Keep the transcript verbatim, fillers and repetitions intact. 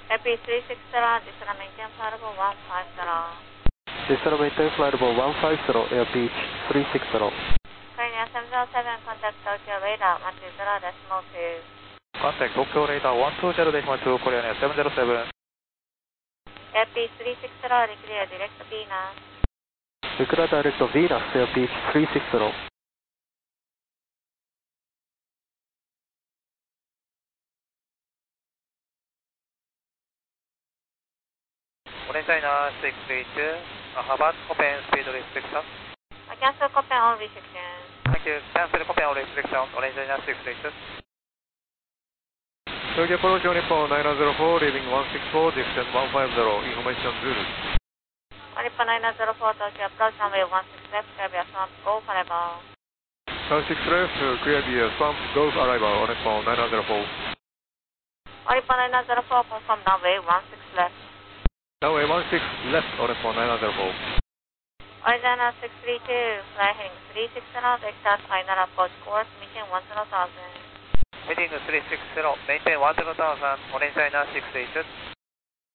A P three sixty, this is a maintain flight level one five zero. This is a maintain flight level one five zero, Airbeach three sixty. Korea seven zero seven, contact Tokyo radar one two zero decimal two. Contact Tokyo radar one two zero decimal two, Korea seven zero seven. A P three sixty, declare direct Venus. Declare direct Venus, Airbeach three sixty. オレンジライナーシックスエイト、Harvard Open Speed Restriction. Cancel Copen all restrictions. Thank you. Cancel Copen all restrictions. オレンジライナーシックスエイト. Tokyo Apollo Nippon nine zero four, leaving one six four, descent one five zero, information Zulu. Nippon nine zero four, Tokyo approach runway one six left, clear via swamp, go for arrival. one six left, clear via swamp, go for arrival, Nippon nine zero four. Nippon nine zero four, confirm runway one six left. Runway one six left, Nippon nine zero four. Original six three two, fly heading three sixty, exhaust final approach course, maintain one zero thousand. Heading three sixty, maintain one zero thousand, オレンジライナーシックスエイト.